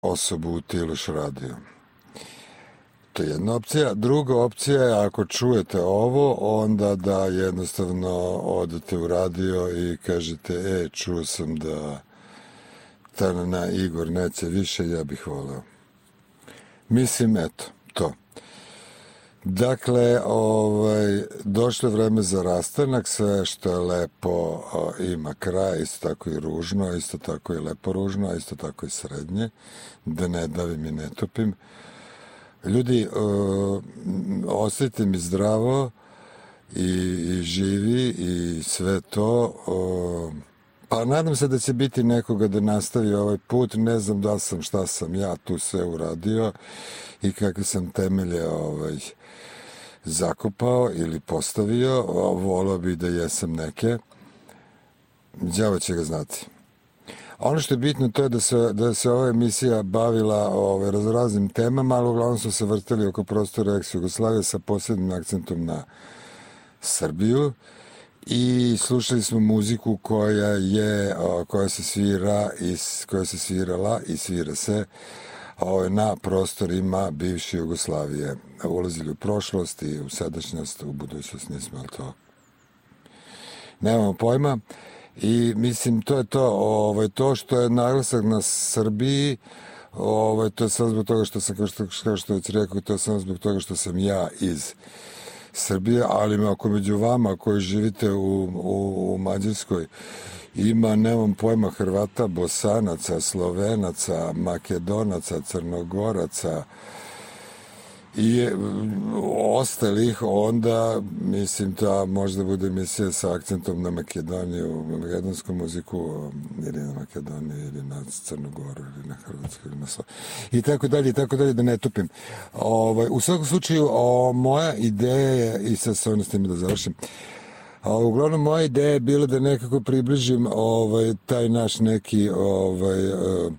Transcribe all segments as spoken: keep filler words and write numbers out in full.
osobu u Tiluš radio. To je jedna opcija. Druga opcija je ako čujete ovo, onda da jednostavno odete u radio i kažete, e, čuo sam da Tanana Igor neće više, ja bih voleo. Mislim, eto, to. Dakle, ovaj, došlo je vreme za rastanak, sve što je lepo o, ima kraj, isto tako i ružno, isto tako i lepo ružno, isto tako i srednje, da ne davim i ne topim. Ljudi, o, osjetite mi zdravo i, i živi i sve to. O, pa nadam se da će biti nekoga da nastavi ovaj put. Ne znam da sam, šta sam ja tu sve uradio i kakve sam temelje ovaj, zakopao ili postavio. Volao bi da jesam neke. Đavo će ga znati. Ono što je bitno to je da se, da se ova emisija bavila ove, raznim temama, ali uglavnom su se vrteli oko prostora ex-Jugoslavije sa posebnim akcentom na Srbiju i slušali smo muziku koja je, koja se svira i koja se svirala i svira se ove, na prostorima bivše Jugoslavije. Ulazili u prošlost i u sadašnjost, u budućnost nismo, ali to nemamo pojma. I mislim to je to, ovaj, to što je naglasak na Srbiji, ovaj, to je samo zbog toga što sam, kao što, kao što već rekao, to je samo zbog toga što sam ja iz Srbije, ali ako među vama koji živite u, u, u Mađarskoj ima, nemam pojma, Hrvata, Bosanaca, Slovenaca, Makedonaca, Crnogoraca i ostalih, onda mislim da možda bude emisija sa akcentom na Makedoniju, na makedonsku muziku ili na Makedoniju ili na Crnogoru ili na Hrvatsku ili na Sloveniju i tako dalje i tako dalje, da ne tupim. Ovaj, u svakom slučaju o, moja ideja je, i sad se ono s tim da završim, a uglavnom moja ideja je bila da nekako približim ovaj, taj naš neki ovaj, uh,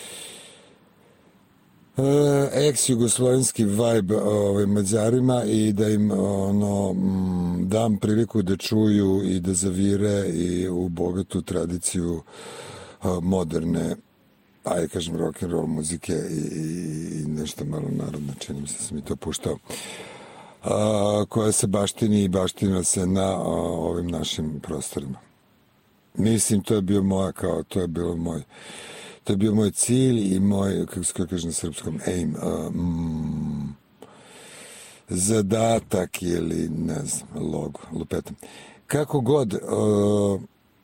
Uh, ex-jugoslovenski vibe ovaj, Mađarima i da im ono, m, dam priliku da čuju i da zavire i u bogatu tradiciju uh, moderne, ajde kažem, rock'n'roll muzike i, i, i nešto malo narodno, čini mi se da sam i to puštao, uh, koja se baštini i baština se na uh, ovim našim prostorima. Mislim, to je bio moja, kao, to je bilo moj To je bio moj cilj i moj, kako se kaže na srpskom, aim, um, zadatak ili, ne znam, logo, lupetam. Kako god, uh,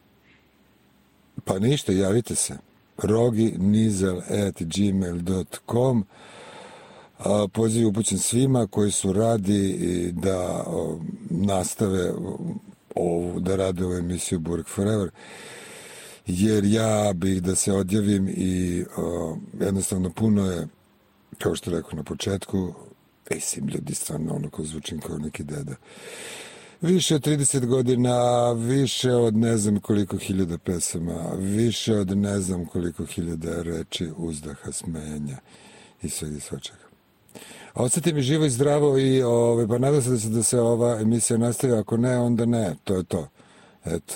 pa ništa, javite se. roginizel at gmail dot com. Uh, poziv upućen svima koji su radi da uh, nastave ovu, da rade ovu emisiju Burek Forever, jer ja bih da se odjavim i uh, jednostavno puno je, kao što rekao na početku, ej, sim ljudi, stvarno ono ko zvučim kao neki deda. Više od trideset godina, više od ne znam koliko hiljada pesama, više od ne znam koliko hiljada reči, uzdaha, smenja i svega i svačega. Osjeti mi živo i zdravo i ove, pa nadam se da se, da se ova emisija nastavi, ako ne, onda ne, to je to. Eto.